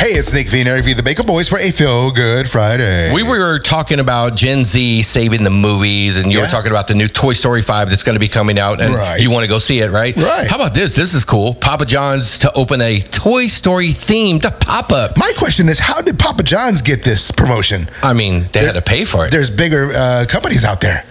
Hey, it's Nick V. Nary V. the Baker Boys for a Feel Good Friday. We were talking about Gen Z saving the movies, and you were talking about the new Toy Story 5 that's going to be coming out, and you want to go see it, right? Right. How about this? This is cool. Papa John's to open a Toy Story themed pop-up. My question is, how did Papa John's get this promotion? I mean, they had to pay for it. There's bigger companies out there.